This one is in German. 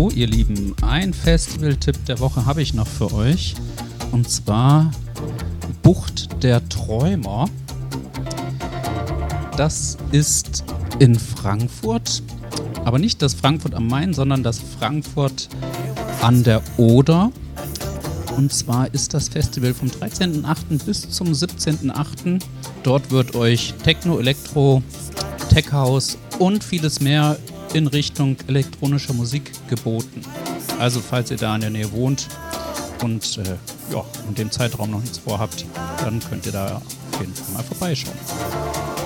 So, ihr Lieben, ein Festival-Tipp der Woche habe ich noch für euch. Und zwar Bucht der Träumer. Das ist in Frankfurt, aber nicht das Frankfurt am Main, sondern das Frankfurt an der Oder. Und zwar ist das Festival vom 13.08. bis zum 17.08. Dort wird euch Techno, Elektro, Tech House und vieles mehr in Richtung elektronischer Musik geboten. Also falls ihr da in der Nähe wohnt und in dem Zeitraum noch nichts vorhabt, dann könnt ihr da auf jeden Fall mal vorbeischauen.